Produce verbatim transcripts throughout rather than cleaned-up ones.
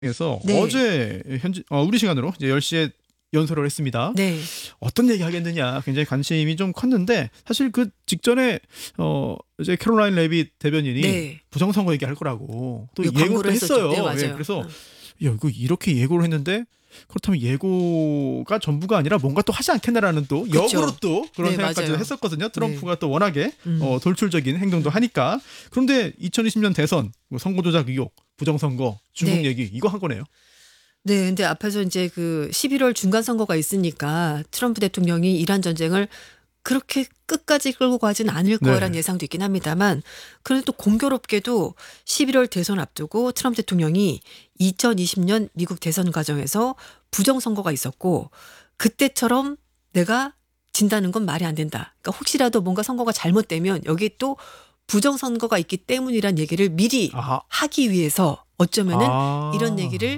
그래서 네. 어제 현지 어 우리 시간으로 이제 열 시에 연설을 했습니다. 네. 어떤 얘기 하겠느냐 굉장히 관심이 좀 컸는데 사실 그 직전에 어 이제 캐롤라인 레빗 대변인이 네. 부정선거 얘기할 거라고 또 그 예고도 광고를 했었죠. 했어요. 네, 맞아요. 예, 그래서 어. 야 이거 이렇게 예고를 했는데 그렇다면 예고가 전부가 아니라 뭔가 또 하지 않겠나라는 또 그쵸. 역으로 또 그런 네, 생각까지 맞아요. 했었거든요. 트럼프가 또 워낙에 음. 어, 돌출적인 행동도 하니까. 그런데 이천이십 년 대선 뭐 선거 조작 의혹, 부정선거, 중국 네. 얘기 이거 한 거네요. 네, 근데 앞에서 이제 그 십일월 중간 선거가 있으니까 트럼프 대통령이 이란 전쟁을 그렇게 끝까지 끌고 가진 않을 네. 거라는 예상도 있긴 합니다만, 그래도 또 공교롭게도 십일월 대선 앞두고 트럼프 대통령이 이천이십 년 미국 대선 과정에서 부정선거가 있었고, 그때처럼 내가 진다는 건 말이 안 된다. 그러니까 혹시라도 뭔가 선거가 잘못되면 여기 또 부정선거가 있기 때문이란 얘기를 미리 아하. 하기 위해서 어쩌면은 아. 이런 얘기를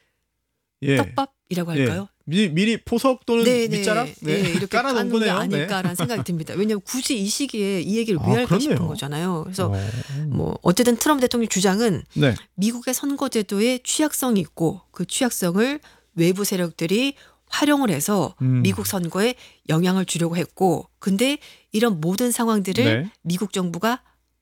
예. 떡밥이라고 할까요? 예. 미리, 미리 포석 또는 네, 밑자락 네, 네. 네, 이렇게 깔아놓은 까는 게 거네요. 아닐까라는 생각이 듭니다. 왜냐하면 굳이 이 시기에 이 얘기를 왜 아, 할까 싶은 그렇네요. 거잖아요. 그래서 어. 뭐 어쨌든 트럼프 대통령 주장은 네. 미국의 선거제도에 취약성이 있고 그 취약성을 외부 세력들이 활용을 해서 음. 미국 선거에 영향을 주려고 했고, 근데 이런 모든 상황들을 네. 미국 정부가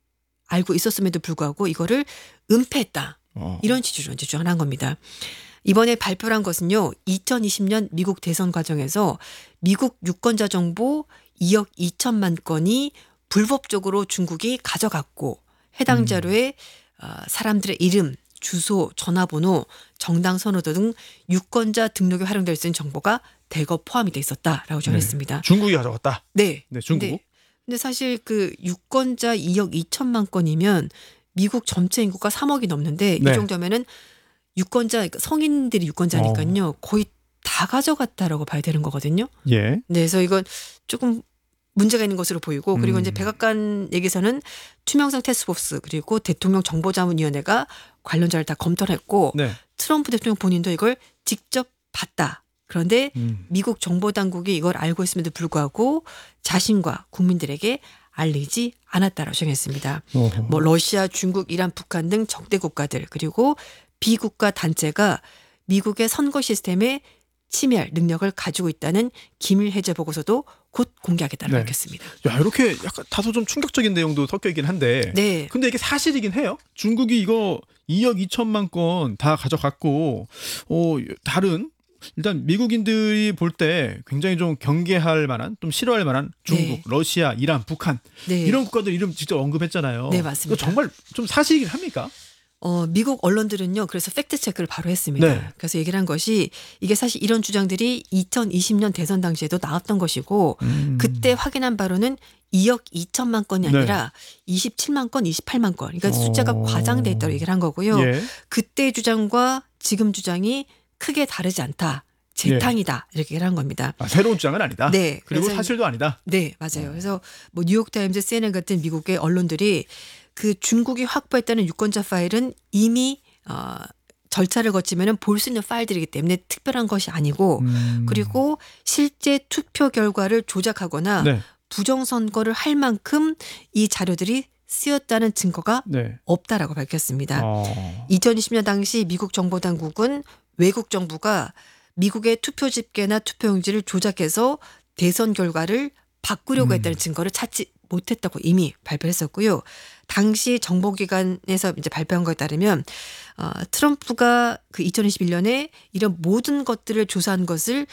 알고 있었음에도 불구하고 이거를 은폐했다. 어. 이런 취지로 이제 주장한 겁니다. 이번에 발표한 것은요, 이천이십 년 미국 대선 과정에서 미국 유권자 정보 이억 이천만 건이 불법적으로 중국이 가져갔고, 해당 음. 자료에 어, 사람들의 이름, 주소, 전화번호, 정당 선호도 등 유권자 등록에 활용될 수 있는 정보가 대거 포함이 돼 있었다라고 전했습니다. 네. 중국이 가져갔다. 네. 네, 중국. 근데, 근데 사실 그 유권자 이억 이천만 건이면 미국 전체 인구가 삼억이 넘는데 네. 이 정도면은 유권자, 그러니까 성인들이 유권자니까요. 어. 거의 다 가져갔다라고 봐야 되는 거거든요. 예. 네, 그래서 이건 조금 문제가 있는 것으로 보이고, 그리고 음. 이제 백악관 얘기서는 투명성 태스크포스 그리고 대통령 정보자문위원회가 관련 자료를 다 검토를 했고, 네. 트럼프 대통령 본인도 이걸 직접 봤다. 그런데 음. 미국 정보당국이 이걸 알고 있음에도 불구하고 자신과 국민들에게 알리지 않았다라고 주장했습니다. 어허. 뭐 러시아, 중국, 이란, 북한 등 적대 국가들 그리고 비국가 단체가 미국의 선거 시스템에 침해할 능력을 가지고 있다는 기밀 해제 보고서도 곧 공개하겠다고 네. 밝혔습니다. 야, 이렇게 약간 다소 좀 충격적인 내용도 섞여 있긴 한데. 네. 근데 이게 사실이긴 해요. 중국이 이거 이억 이천만 건 다 가져갔고, 어, 다른 일단 미국인들이 볼 때 굉장히 좀 경계할 만한, 좀 싫어할 만한 중국, 네. 러시아, 이란, 북한 네. 이런 국가들 이름 직접 언급했잖아요. 네, 맞습니다. 이거 정말 좀 사실이긴 합니까? 어, 미국 언론들은요, 그래서 팩트 체크를 바로 했습니다. 네. 그래서 얘기를 한 것이 이게 사실 이런 주장들이 이천이십 년 대선 당시에도 나왔던 것이고, 음. 그때 확인한 바로는 이억 이천만 건이 네. 아니라 이십칠만 건, 이십팔만 건. 그러니까 숫자가 어. 과장돼 있다고 얘기를 한 거고요. 예. 그때 주장과 지금 주장이 크게 다르지 않다. 재탕이다. 이렇게 얘기를 한 겁니다. 아, 새로운 주장은 아니다. 네. 그리고 그래서 사실도 아니다. 네, 맞아요. 그래서 뭐 뉴욕타임즈, 씨엔엔 같은 미국의 언론들이 그 중국이 확보했다는 유권자 파일은 이미 어, 절차를 거치면은 볼 수 있는 파일들이기 때문에 특별한 것이 아니고, 음. 그리고 실제 투표 결과를 조작하거나 네. 부정선거를 할 만큼 이 자료들이 쓰였다는 증거가 네. 없다라고 밝혔습니다. 어. 이천이십 년 당시 미국 정보당국은 외국 정부가 미국의 투표 집계나 투표용지를 조작해서 대선 결과를 바꾸려고 음. 했다는 증거를 찾지 못했다고 이미 발표했었고요. 당시 정보기관에서 이제 발표한 것에 따르면 어, 트럼프가 그 이천이십일 년에 이런 모든 것들을 조사한 것을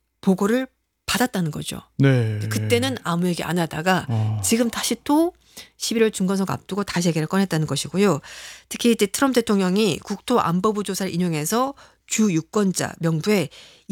보고를 받았다는 거죠. 네. 그때는 아무 얘기 안 하다가 어. 지금 다시 또 십일월 중간선거 앞두고 다시 얘기를 꺼냈다는 것이고요. 특히 이제 트럼프 대통령이 국토안보부 조사를 인용해서 주 유권자 명부에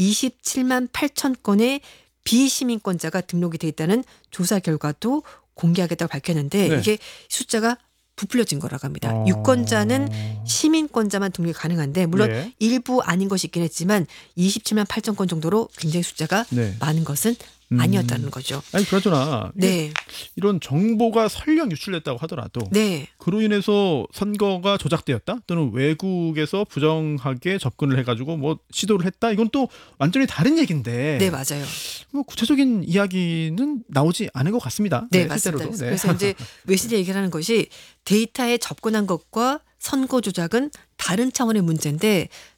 이십칠만 팔천 건의 비시민권자가 등록이 돼 있다는 조사 결과도 공개하겠다고 밝혔는데, 네. 이게 숫자가 부풀려진 거라고 합니다. 어. 유권자는 시민권자만 등록이 가능한데, 물론 예. 일부 아닌 것이 있긴 했지만 이십칠만 팔천 건 정도로 굉장히 숫자가 네. 많은 것은 음. 아니었다는 거죠. 아니 그러잖아. 네. 이런 정보가 설령 유출됐다고 하더라도 네. 그로 인해서 선거가 조작되었다 또는 외국에서 부정하게 접근을 해가지고 뭐 시도를 했다, 이건 또 완전히 다른 얘기인데. 네, 맞아요. 뭐 구체적인 이야기는 나오지 않은 것 같습니다. 네, 실제로도. 맞습니다. 네. 그래서 이제 외신에 얘기를 하는 것이 데이터에 접근한 것과 선거 조작은 다른 차원의 문제인데